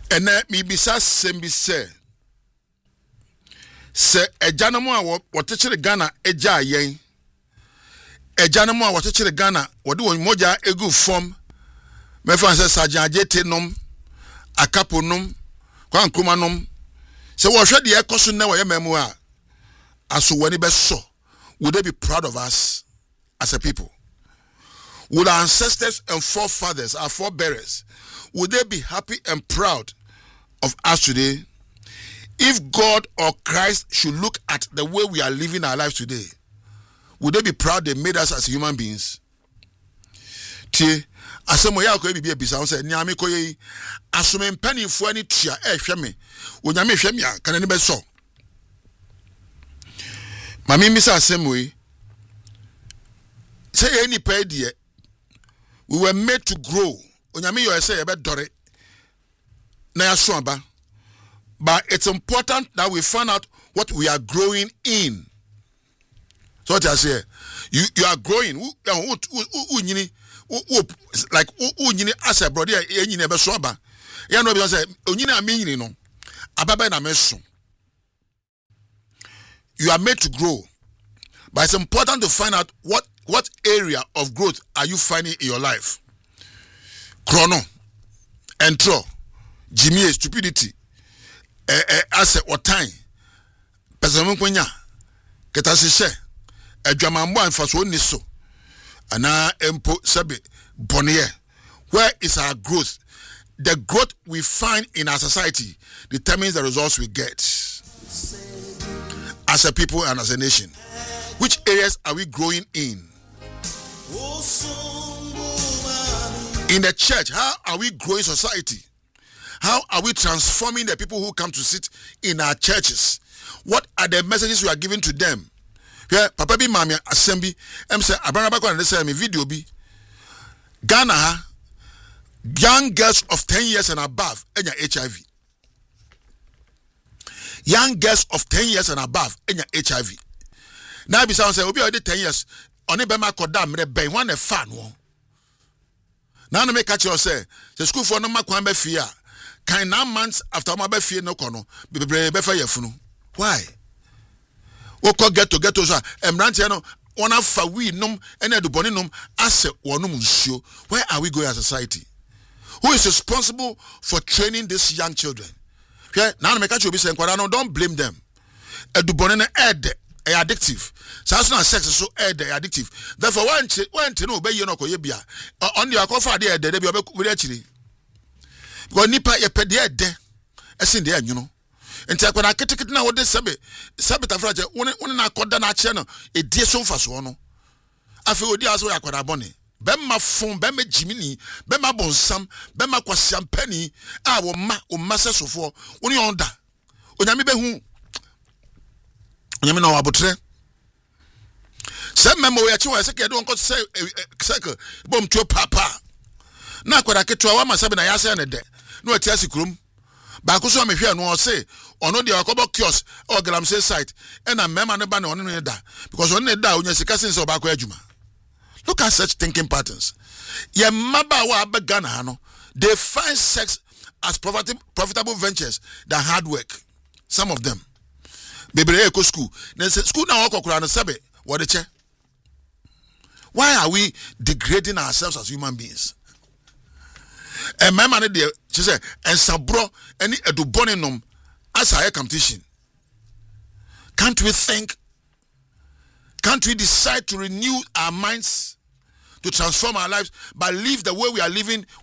And me bisa sembi se ejanamu a wotechire Ghana eja yen ejanamu a wotechire Ghana wode won moja egu form me fan se Sergeant Ajete nom Akapo nom Kwankroma nom se wo hwe de ekoso na wo yemamu a aso wani be so. Would they be proud of us as a people? Would our ancestors and forefathers, our forebearers, would they be happy and proud of us today? If God or Christ should look at the way we are living our lives today, would they be proud they made us as human beings? Tie, asemo ya ko bibia bisa say nyame koyi asome mpanifo ani tua ehwe me. Onyame hwe me a kana ne be so. Mami misa asemo yi say any pay we were made to grow. Onyame yo say ebe dore na ya so aba. But it's important that we find out what we are growing in. So what I say, you are growing. Like as a brother, you never so aba. You know because no. Ababa na meso. You are made to grow. But it's important to find out what area of growth are you finding in your life. Chrono, entro, Jimmy, stupidity, asset or time, person kwenya, ketasise, edwamambo anfaso niso, ana empo sebe bonnier. Where is our growth? The growth we find in our society determines the results we get as a people and as a nation. Which areas are we growing in? In the church, how are we growing society? How are we transforming the people who come to sit in our churches? What are the messages we are giving to them? Yeah, Papa bi mami assembly. Say Abraham Bakwa and say me video bi. Ghana, young girls of 10 years and above, enya HIV. Young girls of 10 years and above, enya HIV. Now be sound say obi already 10 years. Oni be ma koda mre be wan e fa no. Now no make catch you say the school for no ma kwan be fie a kan 9 months after ma be fie no kono be fa yefunu. Why? Oko get to so emrante no wona fa we num ene aduboni num ase wonum nsuo. Where are we going as a society? Who is responsible for training these young children? Okay? Now no make catch you be saying no, don't blame them. Aduboni na ed addictive. So as sex is so addictive. Therefore, one to know be you no koye bia. On the akofa de de be obe actually. Because nipa ye pe de de. Esin de you know. Enti akwada ketekete na wode sebe tafraje woni na akoda na ache no e die so mfa so no. Afi odi aso akwada bone. Bema fon, bema jimini, bema bonsam, bema kwasiam pani, a wo ma sesofo. Woni onda. Onyame be hu. Onyame na wabotre. Some member we achieve say don't go say cycle bom to papa na kwada ketua wa masabe na yase na de no atiasi krom ba ko so amehwe no say ono de akobo kiosk or galamsey site and na mema ne ba na ono ne da because ono ne da onya sika sense oba ko adwuma. Look at such thinking patterns. Ye maba wa abega na no they find sex as profitable ventures than hard work. Some of them bebre eko school na school na wakokura no sabe what the che. Why are we degrading ourselves as human beings? And my man there, she said, and sabro any edubonenum as a competition. Can't we think? Can't we decide to renew our minds, to transform our lives, but live the way we are living